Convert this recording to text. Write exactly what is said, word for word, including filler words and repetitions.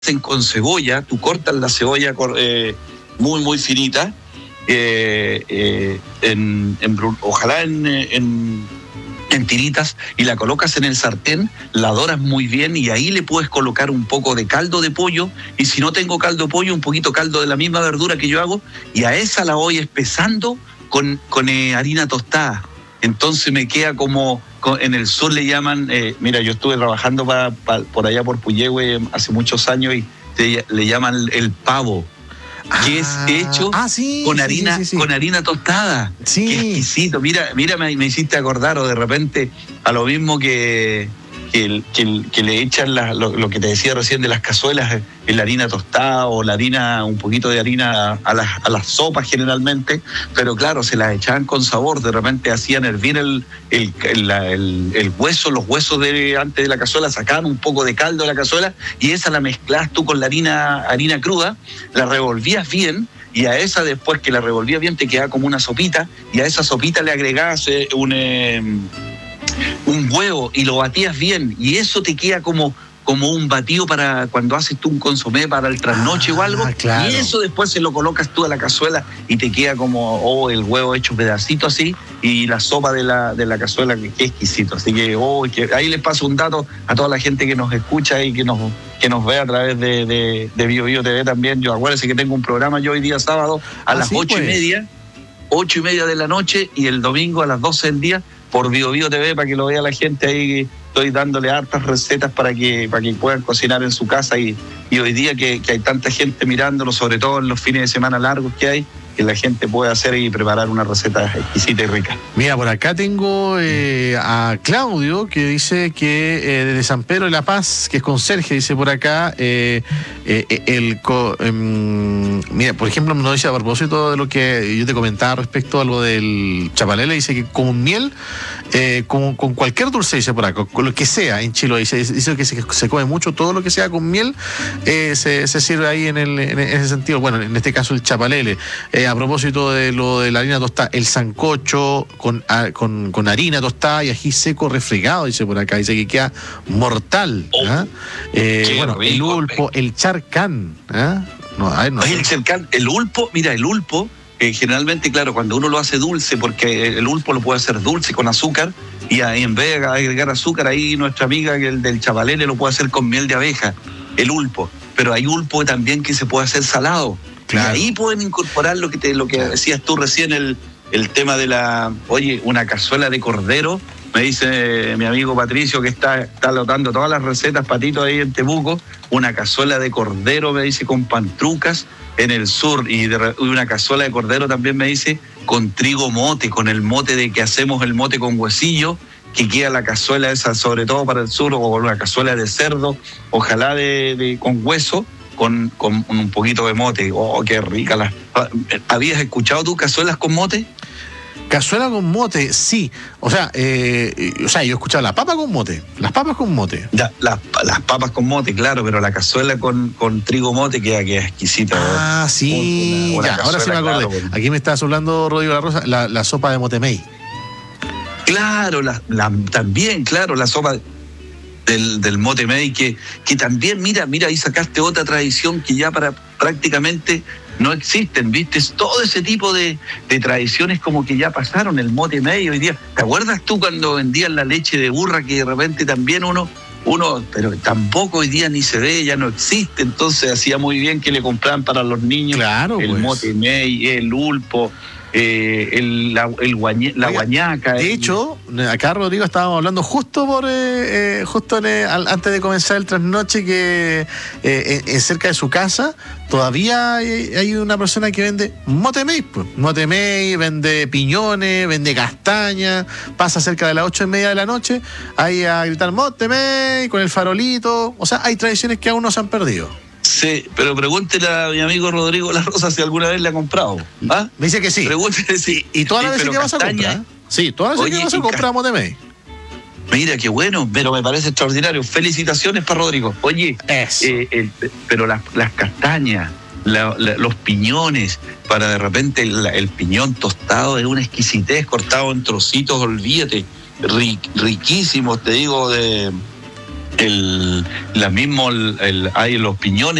hacen con cebolla. Tú cortas la cebolla eh, muy, muy finita, eh, eh, en, en, ojalá en, en, en tiritas, y la colocas en el sartén, la doras muy bien, y ahí le puedes colocar un poco de caldo de pollo, y si no tengo caldo de pollo, un poquito caldo de la misma verdura que yo hago, y a esa la voy espesando con, con eh, harina tostada. Entonces me queda como, en el sur le llaman, eh, mira, yo estuve trabajando pa, pa, por allá por Puyehue hace muchos años, y te, le llaman el pavo, que ah, es hecho ah, sí, con sí, harina sí, sí, sí. con harina tostada. Sí. Qué exquisito. Mira, mira, me, me hiciste acordar, o de repente a lo mismo que, que, que, que le echan la, lo, lo que te decía recién de las cazuelas, en la harina tostada, o la harina, un poquito de harina a las, a las sopas generalmente, pero claro, se las echaban con sabor. De repente hacían hervir el, el, el, el, el hueso, los huesos de antes de la cazuela, sacaban un poco de caldo de la cazuela, y esa la mezclabas tú con la harina, harina cruda, la revolvías bien, y a esa, después que la revolvías bien, te quedaba como una sopita, y a esa sopita le agregabas eh, un, eh, un huevo, y lo batías bien, y eso te queda como como un batido para cuando haces tú un consomé para el trasnoche ah, o algo, claro. Y eso después se lo colocas tú a la cazuela y te queda como oh, el huevo hecho pedacito así, y la sopa de la, de la cazuela, que, que exquisito. Así que, oh, que ahí les paso un dato a toda la gente que nos escucha y que nos, que nos ve a través de, de, de Bio Bio T V también. Yo acuérdense que tengo un programa yo hoy día sábado a ah, las sí, ocho pues. y media, ocho y media de la noche, y el domingo a las doce del día por Bio Bio T V, para que lo vea la gente ahí. Estoy dándole hartas recetas para que para que puedan cocinar en su casa, y, y hoy día que, que hay tanta gente mirándolo, sobre todo en los fines de semana largos que hay, que la gente puede hacer y preparar una receta exquisita y rica. Mira, por acá tengo eh, a Claudio, que dice que eh, desde San Pedro de la Paz, que es conserje, dice por acá, eh, eh, el co, eh, mira, por ejemplo, nos dice a propósito de lo que yo te comentaba respecto a lo del chapalele, dice que con miel, eh, con, con cualquier dulce, dice por acá, con lo que sea en Chiloé, dice, dice que se, se come mucho, todo lo que sea con miel, eh, se, se sirve ahí en, el, en ese sentido. Bueno, en este caso el chapalele. Eh, a propósito de lo de la harina tostada, el sancocho con, a, con, con harina tostada y ají seco refregado, dice por acá, dice que queda mortal. ¿eh? Eh, bueno, rico, el ulpo, el charcán. ¿eh? No, a ver, no Oye, el charcán, el ulpo, mira, el ulpo, eh, generalmente, claro, cuando uno lo hace dulce, porque el ulpo lo puede hacer dulce con azúcar, y ahí en vez de agregar azúcar, ahí nuestra amiga el del chapalele lo puede hacer con miel de abeja, el ulpo. Pero hay ulpo también que se puede hacer salado. Claro. Y ahí pueden incorporar lo que te, lo que claro. decías tú recién, el, el tema de la, oye, una cazuela de cordero. Me dice mi amigo Patricio, que está, está anotando todas las recetas, Patito, ahí en Temuco, una cazuela de cordero, me dice, con pantrucas en el sur, y, de, y una cazuela de cordero también, me dice, con trigo mote, con el mote de que hacemos el mote con huesillo, que queda la cazuela esa, sobre todo para el sur, o una cazuela de cerdo, ojalá de, de con hueso, Con, con un poquito de mote. Oh, qué rica. La... ¿Habías escuchado tú cazuelas con mote? Cazuela con mote, sí. O sea, eh, o sea, yo he escuchado la papa con mote. Las papas con mote. Ya, las, las papas con mote, claro, pero la cazuela con, con trigo mote queda, queda exquisita. Ah, sí. Una, una ya, ahora sí me acordé. Claro, aquí me estabas hablando, Rodrigo La Rosa, la, la sopa de motemey. Claro, la, la, también, claro, la sopa del, del motemey, que, que también, mira, mira, ahí sacaste otra tradición que ya para prácticamente no existen, ¿viste? Todo ese tipo de, de tradiciones como que ya pasaron, el motemey hoy día. ¿Te acuerdas tú cuando vendían la leche de burra, que de repente también uno, uno, pero tampoco hoy día ni se ve, ya no existe? Entonces hacía muy bien que le compraran para los niños, claro, el pues. motemey, el ulpo, Eh, el, la, el guañe, la Oiga, guañaca. De el... hecho, acá, Rodrigo, estábamos hablando justo por eh, eh, justo en, eh, antes de comenzar el trasnoche, que eh, eh, cerca de su casa todavía hay, hay una persona que vende motemey, pues. Motemey, vende piñones, vende castaña, pasa cerca de las ocho y media de la noche, ahí a gritar motemey con el farolito. O sea, hay tradiciones que aún no se han perdido. Sí, pero pregúntele a mi amigo Rodrigo La Rosa si alguna vez le ha comprado. ¿Ah? Me dice que sí. Pregúntele si. ¿Y, y todas las veces que vas a comprar? Sí, todas las veces que vas a comprar motemey. Mira, qué bueno, pero me parece extraordinario. Felicitaciones para Rodrigo. Oye, eh, el, pero las, las castañas, la, la, los piñones, para de repente el, el piñón tostado es una exquisitez, cortado en trocitos, olvídate, ric, riquísimos, te digo, de... el, la mismo, el, el- hay los piñones